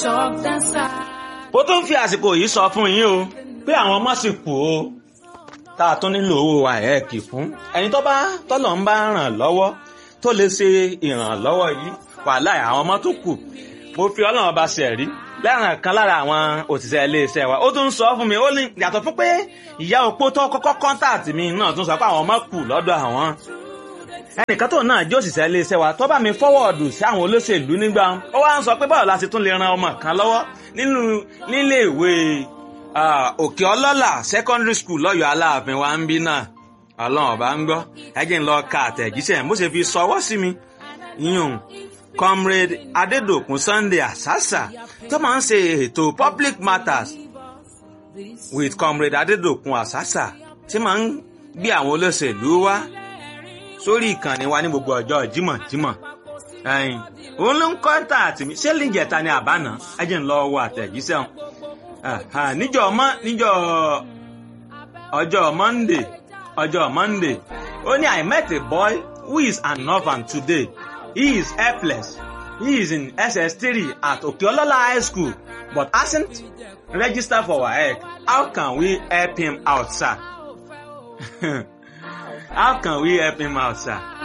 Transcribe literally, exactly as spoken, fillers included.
ó tún fi àsìkò yìí sọ fún yín o pé àwọn ọmọ sì kù o tá a tún nílò owó àẹ́ẹ̀kì fún ẹni tó bá tọ́lọ̀ ń bá ràn lọ́wọ́ tó lè ṣe ìrànlọ́wọ́ yìí wàhálà àwọn ọmọ tó kù mo fi Ọlọ́run bá ṣe rí lẹ́ràn kan lára àwọn òṣìṣẹ́ iléeṣẹ́ wa ó tún sọ fún mi ó ní yàtọ̀ fún pé ìyá opó tó kọ́kọ́ kọ́ńtàtì mi náà tún sọ pé àwọn ọmọ kù lọ́dọ̀ àwọn ẹnìkan tó náà jẹ́ òṣìṣẹ́ iléeṣẹ́ wa tó bá mi fọ́wọ́ọ̀dù sí àwọn olóṣèlú nígbà ó wá ń sọ pé báwo la ṣe tún lè ran ọmọ kan lọ́wọ́ nínú nílé ìwé òkè ọlọ́là secondary school lọ́yọ̀ aláàfin wa ń bí náà Ọlọ́run ọba ń gbọ́ ẹjẹ́ ń lọ ka àtẹ̀jíṣẹ́ bó ṣe fi sọwọ́ sí mi yíyún comrade Adédòkun Sunday Àsásà tó máa ń ṣe ètò public matters with comrade Adédòkun Àsásà tí máa ń gbé àwọn olóṣèlú wá sórí ìkànnì wa ní gbogbo ọjọ́ jímọ̀jímọ̀ ẹ̀yìn òun ló ń kọ́ńtà àti mi ṣé lìjẹta ni àbánà ẹjẹ́ ń lọ wọ àtẹ̀jíṣẹ́ wọn níjọ́ ọmọ níjọ́ ọjọ́ Monday ọjọ́ Monday ó ní I met a boy who is an orphan today. He is helpless. He is in S S three at Okeolola High School but hasn't registered for WAEC. How can we help him out, sir? How can we help him out, sir?